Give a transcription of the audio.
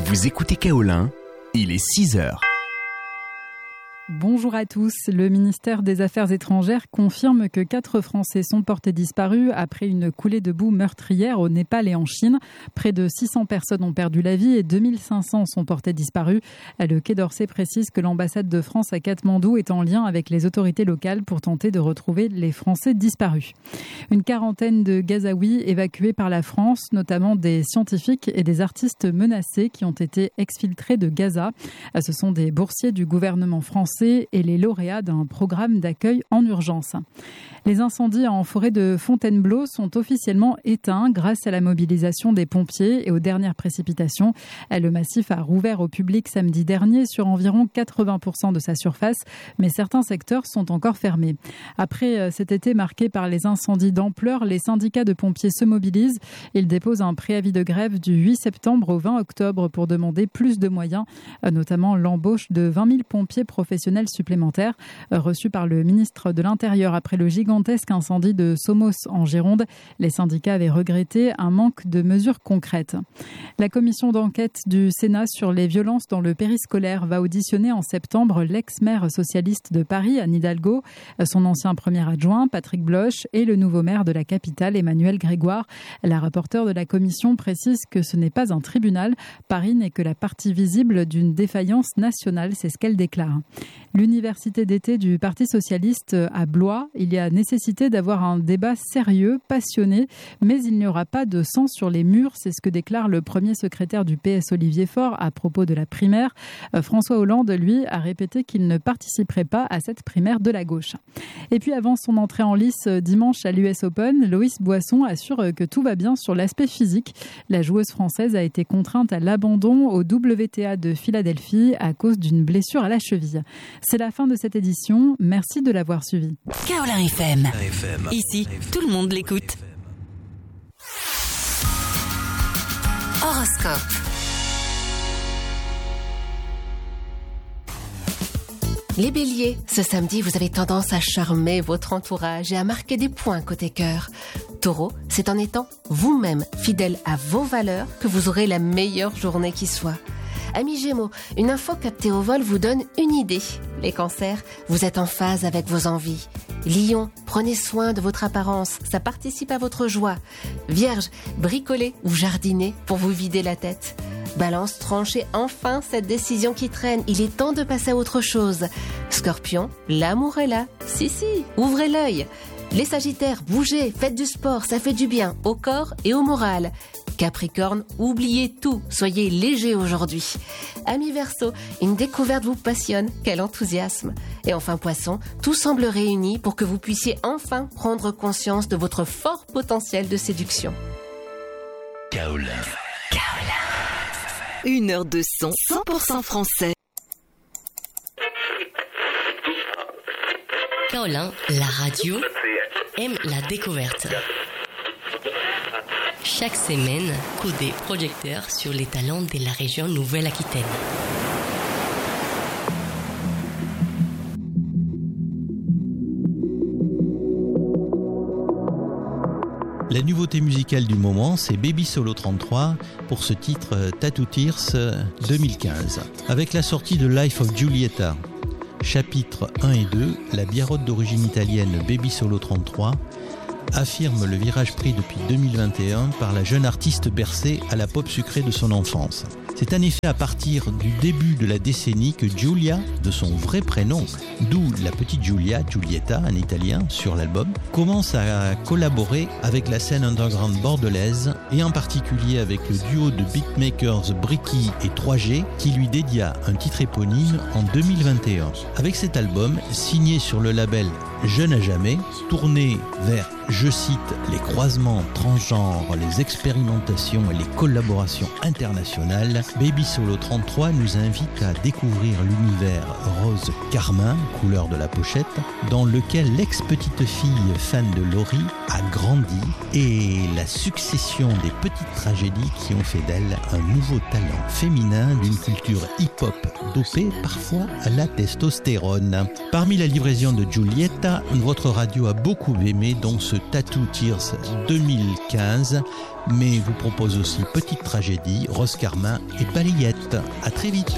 Vous écoutez Kaolin, il est 6h. Bonjour à tous. Le ministère des Affaires étrangères confirme que 4 Français sont portés disparus après une coulée de boue meurtrière au Népal et en Chine. Près de 600 personnes ont perdu la vie et 2500 sont portés disparus. Le Quai d'Orsay précise que l'ambassade de France à Katmandou est en lien avec les autorités locales pour tenter de retrouver les Français disparus. Une quarantaine de Gazaouis évacués par la France, notamment des scientifiques et des artistes menacés qui ont été exfiltrés de Gaza. Ce sont des boursiers du gouvernement français et les lauréats d'un programme d'accueil en urgence. Les incendies en forêt de Fontainebleau sont officiellement éteints grâce à la mobilisation des pompiers et aux dernières précipitations. Le massif a rouvert au public samedi dernier sur environ 80% de sa surface, mais certains secteurs sont encore fermés. Après cet été marqué par les incendies d'ampleur, les syndicats de pompiers se mobilisent. Ils déposent un préavis de grève du 8 septembre au 20 octobre pour demander plus de moyens, notamment l'embauche de 20 000 pompiers professionnels supplémentaires reçus par le ministre de l'Intérieur après le gigantesque incendie de Somos en Gironde. Les syndicats avaient regretté un manque de mesures concrètes. La commission d'enquête du Sénat sur les violences dans le périscolaire va auditionner en septembre l'ex-maire socialiste de Paris, Anne Hidalgo, son ancien premier adjoint, Patrick Bloch, et le nouveau maire de la capitale, Emmanuel Grégoire. La rapporteure de la commission précise que ce n'est pas un tribunal. Paris n'est que la partie visible d'une défaillance nationale, c'est ce qu'elle déclare. L'université d'été du Parti socialiste à Blois, il y a nécessité d'avoir un débat sérieux, passionné, mais il n'y aura pas de sang sur les murs, c'est ce que déclare le premier secrétaire du PS Olivier Faure à propos de la primaire. François Hollande, lui, a répété qu'il ne participerait pas à cette primaire de la gauche. Et puis avant son entrée en lice dimanche à l'US Open, Loïs Boisson assure que tout va bien sur l'aspect physique. La joueuse française a été contrainte à l'abandon au WTA de Philadelphie à cause d'une blessure à la cheville. C'est la fin de cette édition. Merci de l'avoir suivi. Kaolin FM. Ici, tout le monde l'écoute. Horoscope. Les béliers, ce samedi, vous avez tendance à charmer votre entourage et à marquer des points côté cœur. Taureau, c'est en étant vous-même fidèle à vos valeurs que vous aurez la meilleure journée qui soit. Amis Gémeaux, une info captée au vol vous donne une idée. Les cancers, vous êtes en phase avec vos envies. Lion, prenez soin de votre apparence, ça participe à votre joie. Vierge, bricolez ou jardinez pour vous vider la tête. Balance, tranchez enfin cette décision qui traîne, il est temps de passer à autre chose. Scorpion, l'amour est là, si, ouvrez l'œil. Les Sagittaires, bougez, faites du sport, ça fait du bien au corps et au moral. Capricorne, oubliez tout, soyez léger aujourd'hui. Amis Verseau, une découverte vous passionne, quel enthousiasme. Et enfin Poisson, tout semble réuni pour que vous puissiez enfin prendre conscience de votre fort potentiel de séduction. Kaolin. 1 heure de son 100% français. Kaolin, la radio, aime la découverte. Chaque semaine, coup des projecteurs sur les talents de la région Nouvelle-Aquitaine. La nouveauté musicale du moment, c'est Baby Solo 33 pour ce titre Tattoo Tears 2015. Avec la sortie de Life of Giulietta, chapitres 1 et 2, la biarrotte d'origine italienne Baby Solo 33 affirme le virage pris depuis 2021 par la jeune artiste bercée à la pop sucrée de son enfance. C'est en effet à partir du début de la décennie que Giulia, de son vrai prénom, d'où la petite Giulietta en italien sur l'album, commence à collaborer avec la scène underground bordelaise et en particulier avec le duo de beatmakers Bricky et 3G qui lui dédia un titre éponyme en 2021. Avec cet album, signé sur le label Jeune à jamais, tourné vers, je cite, les croisements transgenres, les expérimentations et les collaborations internationales, Baby Solo 33 nous invite à découvrir l'univers rose carmin, couleur de la pochette, dans lequel l'ex-petite fille fan de Laurie a grandi et la succession des petites tragédies qui ont fait d'elle un nouveau talent féminin d'une culture hip-hop dopée parfois à la testostérone. Parmi la livraison de Giulietta, votre radio a beaucoup aimé donc ce Tattoo Tears 2015, mais vous propose aussi Petite Tragédie, Rose Carmin et balayette. À très vite.